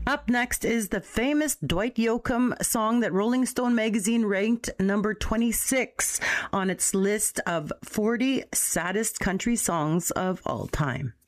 Up next is the famous Dwight Yoakam song that Rolling Stone magazine ranked number 26 on its list of 40 saddest country songs of all time.